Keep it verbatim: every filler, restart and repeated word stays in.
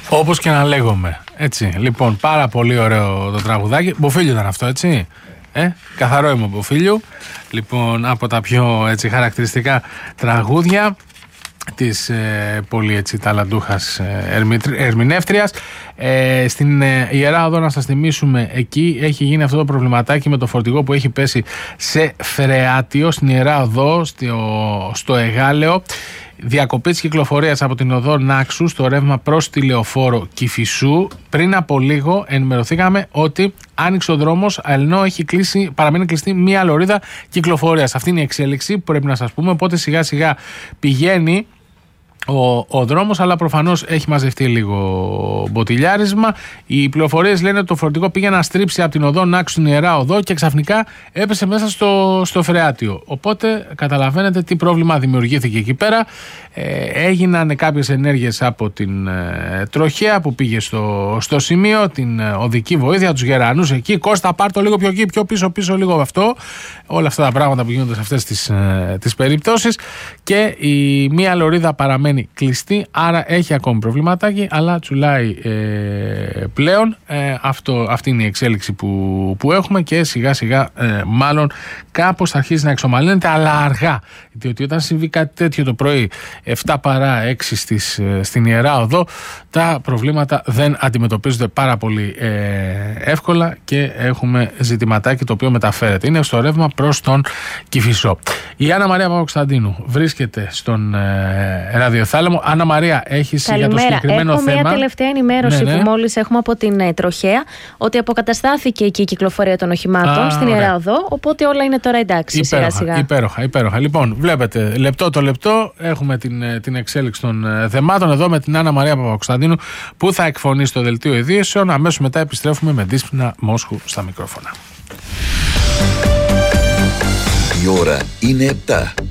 Όπως και να λέγομαι. Έτσι. Λοιπόν, πάρα πολύ ωραίο το τραγουδάκι. Μποφίλιο ήταν αυτό, έτσι. Ε, καθαρό είμαι Μποφίλιου. Λοιπόν, από τα πιο έτσι, χαρακτηριστικά τραγούδια της ε, πολύ έτσι, ταλαντούχας ε, ερμηνεύτριας. Ε, στην ε, Ιερά Οδό, να σας θυμίσουμε, εκεί έχει γίνει αυτό το προβληματάκι με το φορτηγό που έχει πέσει σε φρεάτιο στην Ιερά Οδό, στο, στο Εγάλεο. Διακοπή της κυκλοφορίας από την οδό Νάξου στο ρεύμα προς τη Λεωφόρο Κηφισού. Πριν από λίγο ενημερωθήκαμε ότι άνοιξε ο δρόμος, ενώ έχει κλείσει, παραμένει κλειστή μία λωρίδα κυκλοφορίας. Αυτή είναι η εξέλιξη που πρέπει να σας πούμε. Οπότε σιγά σιγά πηγαίνει ο, ο δρόμος, αλλά προφανώς έχει μαζευτεί λίγο μποτιλιάρισμα. Οι πληροφορίες λένε ότι το φορτηγό πήγε να στρίψει από την οδό Νάξου στην Ιερά Οδό και ξαφνικά έπεσε μέσα στο, στο φρεάτιο. Οπότε καταλαβαίνετε τι πρόβλημα δημιουργήθηκε εκεί πέρα. Ε, έγιναν κάποιες ενέργειες από την ε, τροχέα που πήγε στο, στο σημείο, την ε, οδική βοήθεια, τους γερανούς εκεί. Κώστα, πάρ' το λίγο πιο εκεί, πιο πίσω, πίσω λίγο αυτό. Όλα αυτά τα πράγματα που γίνονται σε αυτές τις, ε, τις περιπτώσεις. Και η μία λωρίδα παραμένει κλειστή, άρα έχει ακόμη προβληματάκι, αλλά τσουλάει ε, πλέον. Ε, αυτό, αυτή είναι η εξέλιξη που, που έχουμε και σιγά σιγά ε, μάλλον κάπως θα αρχίσει να εξομαλύνεται, αλλά αργά. Διότι όταν συμβεί κάτι τέτοιο το πρωί εφτά παρά έξι στις, στην Ιερά Οδό, τα προβλήματα δεν αντιμετωπίζονται πάρα πολύ ε, εύκολα και έχουμε ζητηματάκι το οποίο μεταφέρεται. Είναι στο ρεύμα προς τον Κηφισό. Η Άννα Μαρία Παπακοσταντίνου βρίσκεται στον ε, ραδιοθάλαμο. Άννα Μαρία, έχεις για το συγκεκριμένο Έχω θέμα? Έχω μια τελευταία ενημέρωση ναι, ναι. που μόλις έχουμε από την ε, τροχέα, ότι αποκαταστάθηκε εκεί η κυκλοφορία των οχημάτων Α, στην Ιερά Οδό, οπότε όλα είναι τώρα εντάξει υπέροχα, σιγά σιγά. Υπέροχα, υπέροχα. Λοιπόν, βλέπετε, λεπτό το λεπτό έχουμε την, την εξέλιξη των ε, θεμάτων εδώ με την Άννα Μαρία Παπακοσταντίνου που θα εκφωνεί στο δελτίο ειδήσεων. Αμέσως μετά επιστρέφουμε με Δίσποινα Μόσχου στα μικρόφωνα. Η ώρα είναι επτά.